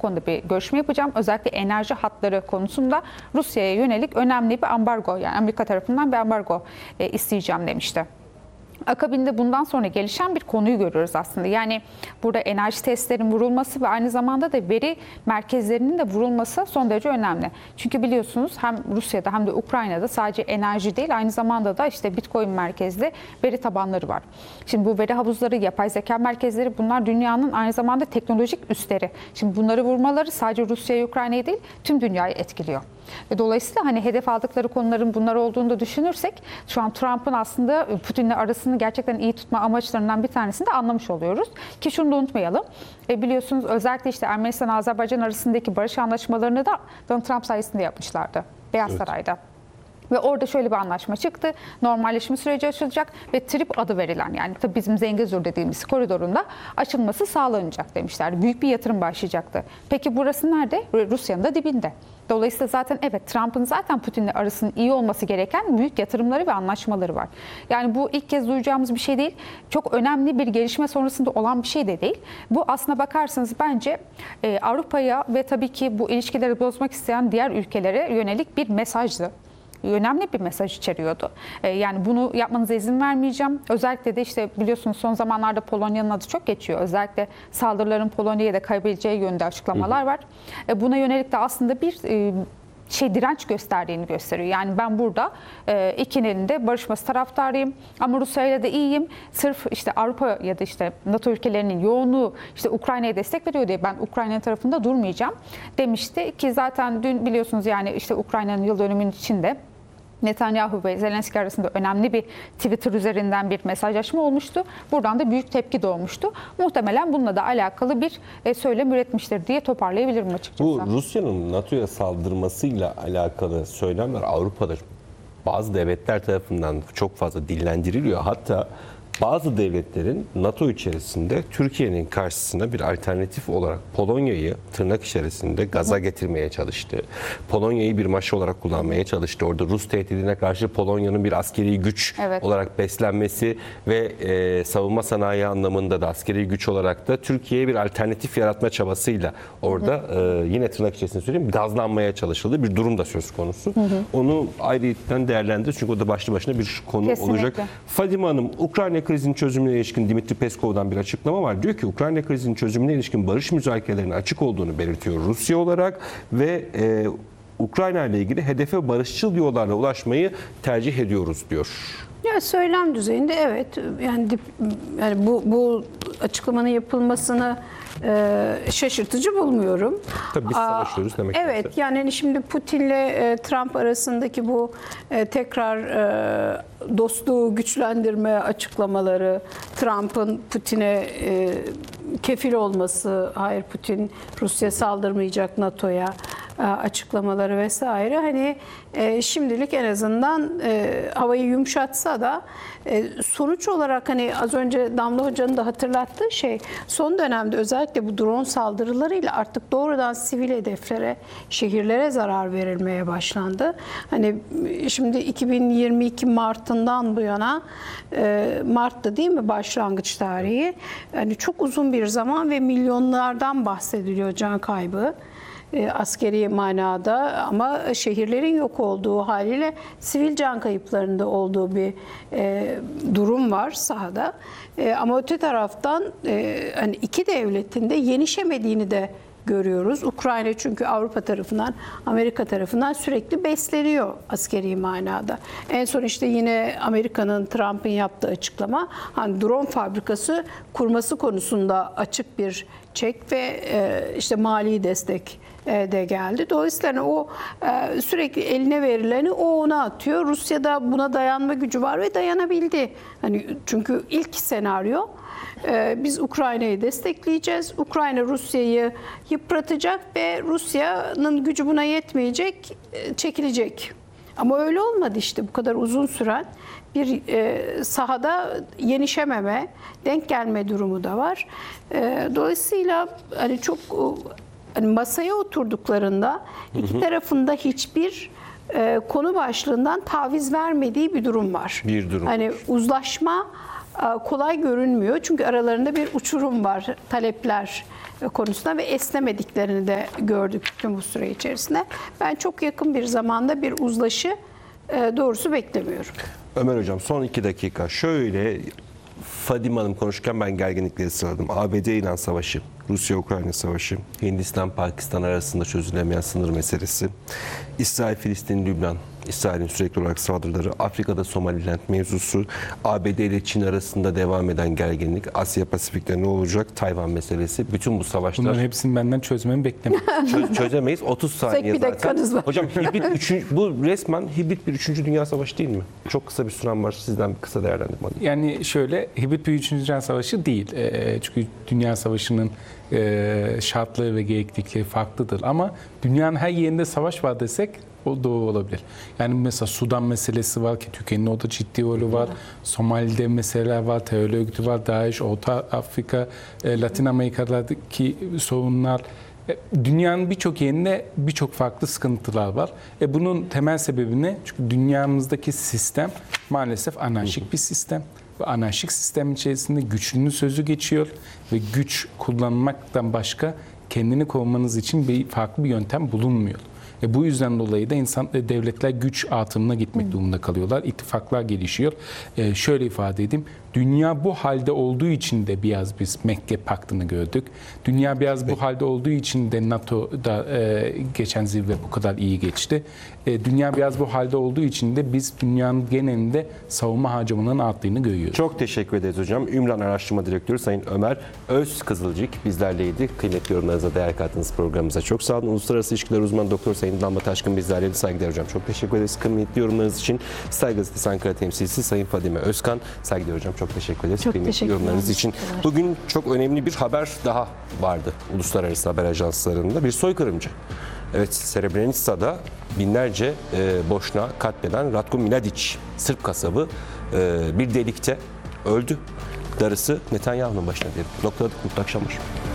konuda bir görüşme yapacağım. Özellikle enerji hatları konusunda Rusya'ya yönelik önemli bir ambargo, yani Amerika tarafından bir ambargo isteyeceğim demişti. Akabinde bundan sonra gelişen bir konuyu görüyoruz aslında. Yani burada enerji testlerinin vurulması ve aynı zamanda da veri merkezlerinin de vurulması son derece önemli. Çünkü biliyorsunuz hem Rusya'da hem de Ukrayna'da sadece enerji değil, aynı zamanda da işte Bitcoin merkezli veri tabanları var. Şimdi bu veri havuzları, yapay zeka merkezleri, bunlar dünyanın aynı zamanda teknolojik üsleri. Şimdi bunları vurmaları sadece Rusya'yı, Ukrayna'yı değil, tüm dünyayı etkiliyor. Ve dolayısıyla hani hedef aldıkları konuların bunlar olduğunu da düşünürsek şu an Trump'ın aslında Putin'le arasını gerçekten iyi tutma amaçlarından bir tanesini de anlamış oluyoruz. Ki şunu da unutmayalım. Biliyorsunuz özellikle işte Ermenistan-Azerbaycan arasındaki barış anlaşmalarını da Donald Trump sayesinde yapmışlardı Beyaz Saray'da. Ve orada şöyle bir anlaşma çıktı. Normalleşme süreci açılacak ve TRIP adı verilen, yani tabii bizim Zengezur dediğimiz koridorunda açılması sağlanacak demişler. Büyük bir yatırım başlayacaktı. Peki burası nerede? Rusya'nın da dibinde. Dolayısıyla zaten evet, Trump'ın zaten Putin'le arasının iyi olması gereken büyük yatırımları ve anlaşmaları var. Yani bu ilk kez duyacağımız bir şey değil. Çok önemli bir gelişme sonrasında olan bir şey de değil. Bu aslına bakarsanız bence Avrupa'ya ve tabii ki bu ilişkileri bozmak isteyen diğer ülkelere yönelik bir mesajdı. Önemli bir mesaj içeriyordu. Yani bunu yapmanıza izin vermeyeceğim. Özellikle de işte biliyorsunuz son zamanlarda Polonya'nın adı çok geçiyor. Özellikle saldırıların Polonya'ya da kaybedeceği yönde açıklamalar var. Buna yönelik de aslında bir direnç gösterdiğini gösteriyor. Yani ben burada ikinin de barışması taraftarıyım ama Rusya'yla da iyiyim. Sırf işte Avrupa ya da işte NATO ülkelerinin yoğunluğu işte Ukrayna'ya destek veriyor diye ben Ukrayna'nın tarafında durmayacağım demişti ki zaten dün biliyorsunuz yani işte Ukrayna'nın yıl dönümünün içinde Netanyahu ve Zelenski arasında önemli bir Twitter üzerinden bir mesajlaşma olmuştu. Buradan da büyük tepki doğmuştu. Muhtemelen bununla da alakalı bir söylem üretmiştir diye toparlayabilirim açıkçası. Bu Rusya'nın NATO'ya saldırmasıyla alakalı söylemler Avrupa'da bazı devletler tarafından çok fazla dillendiriliyor. Hatta bazı devletlerin NATO içerisinde Türkiye'nin karşısına bir alternatif olarak Polonya'yı tırnak içerisinde gaza getirmeye çalıştı. Polonya'yı bir maş olarak kullanmaya çalıştı. Orada Rus tehdidine karşı Polonya'nın bir askeri güç olarak beslenmesi ve savunma sanayi anlamında da askeri güç olarak da Türkiye'ye bir alternatif yaratma çabasıyla orada yine tırnak içerisinde söyleyeyim gazlanmaya çalışıldığı bir durum da söz konusu. Onu ayrıyetten değerlendiririz çünkü o da başlı başına bir konu olacak. Fadime Hanım, Ukrayna krizinin çözümüne ilişkin Dimitri Peskov'dan bir açıklama var. Diyor ki Ukrayna krizinin çözümüne ilişkin barış müzakerelerine açık olduğunu belirtiyor Rusya olarak ve Ukrayna ile ilgili hedefe barışçıl yollarla ulaşmayı tercih ediyoruz diyor. Ya söylem düzeyinde evet, yani bu açıklamanın yapılmasını şaşırtıcı bulmuyorum. Tabii biz savaşıyoruz demek. Evet, yani şimdi Putin'le Trump arasındaki bu tekrar dostluğu güçlendirme açıklamaları, Trump'ın Putin'e kefil olması, hayır Putin Rusya saldırmayacak NATO'ya açıklamaları vesaire, hani şimdilik en azından havayı yumuşatsa da sonuç olarak hani az önce Damla Hoca'nın da hatırlattığı şey, son dönemde özellikle bu drone saldırılarıyla artık doğrudan sivil hedeflere, şehirlere zarar verilmeye başlandı. Hani şimdi 2022 Mart'ından bu yana, Mart'ta değil mi başlangıç tarihi, yani çok uzun bir zaman ve milyonlardan bahsediliyor can kaybı. Askeri manada ama şehirlerin yok olduğu haliyle sivil can kayıplarında olduğu bir durum var sahada. Ama öte taraftan hani iki devletin de yenişemediğini de görüyoruz. Ukrayna çünkü Avrupa tarafından, Amerika tarafından sürekli besleniyor askeri manada. En son işte yine Amerika'nın, Trump'ın yaptığı açıklama, hani drone fabrikası kurması konusunda açık bir çek ve işte mali destek de geldi. Dolayısıyla o sürekli eline verileni o ona atıyor. Rusya'da buna dayanma gücü var ve dayanabildi. Hani çünkü ilk senaryo, biz Ukrayna'yı destekleyeceğiz. Ukrayna Rusya'yı yıpratacak ve Rusya'nın gücü buna yetmeyecek, çekilecek. Ama öyle olmadı işte, bu kadar uzun süren bir sahada yenişememe, denk gelme durumu da var. Dolayısıyla hani çok hani masaya oturduklarında iki tarafında hiçbir konu başlığından taviz vermediği bir durum var. Bir durum. Hani uzlaşma kolay görünmüyor. Çünkü aralarında bir uçurum var talepler konusunda ve esnemediklerini de gördük tüm bu süre içerisinde. Ben çok yakın bir zamanda bir uzlaşı doğrusu beklemiyorum. Ömer Hocam son 2 dakika. Şöyle Fadime Hanım konuşurken ben gerginlikleri sıraladım. ABD-İran savaşı, Rusya-Ukrayna savaşı, Hindistan-Pakistan arasında çözülemeyen sınır meselesi, İsrail-Filistin-Lübnan, İsrail'in sürekli olarak saldırıları, Afrika'da Somaliland mevzusu, ABD ile Çin arasında devam eden gerginlik, Asya-Pasifik'te ne olacak, Tayvan meselesi, bütün bu savaşlar Bunların hepsini benden çözmemi bekleme. çözemeyiz. 30 saniye bir zaten. dakikanız var. Hocam bu resmen hibrit bir 3. Dünya Savaşı değil mi? Çok kısa bir sürem var. Sizden bir kısa değerlendirme alayım. Yani şöyle, hibrit bir 3. Dünya Savaşı değil. Çünkü Dünya Savaşı'nın şartları ve gereklilikleri farklıdır. Ama dünyanın her yerinde savaş var desek o doğru olabilir. Yani mesela Sudan meselesi var ki Türkiye'nin orada ciddi rolü var. Somali'de meseleler var, terör örgütü var, DAEŞ, Orta Afrika, Latin Amerika'daki sorunlar. Dünyanın birçok yerinde birçok farklı sıkıntılar var. Bunun temel sebebi ne? Çünkü dünyamızdaki sistem maalesef anarşik bir sistem. Ve anarşik sistem içerisinde güçlünün sözü geçiyor ve güç kullanmaktan başka kendini korumanız için farklı bir yöntem bulunmuyor. Bu yüzden dolayı da devletler güç artımına gitmek durumunda kalıyorlar. İttifaklar gelişiyor. Şöyle ifade edeyim. Dünya bu halde olduğu için de biraz biz Mekke Paktı'nı gördük. Dünya biraz bu halde olduğu için de NATO'da geçen zirve bu kadar iyi geçti. Dünya biraz bu halde olduğu için de biz dünyanın genelinde savunma harcamalarının arttığını görüyoruz. Çok teşekkür ederiz hocam. Ümran Araştırma Direktörü Sayın Ömer Özkızılcık bizlerleydi. Kıymetli yorumlarınıza değer kattığınız programımıza çok sağ olun. Uluslararası İlişkiler Uzmanı Doktor Sayın Damla Taşkın bizlerleydi. Saygıdeğer hocam. Çok teşekkür ederiz. Kıymetli yorumlarınız için Star Gazetesi Ankara temsilcisi Sayın Fadime Özkan. Saygıdeğer hocam. Çok teşekkür ederiz. Çok Kıymetli teşekkür yorumlarınız için. Bugün çok önemli bir haber daha vardı. Uluslararası haber ajanslarında. Bir soykırımcı. Evet, Srebrenica'da binlerce Boşna katleden Ratko Mladic, Sırp kasabı bir delikte öldü. Darısı Netanyahu'nun başına diyelim. Noktaladık. Mutlu akşamlar.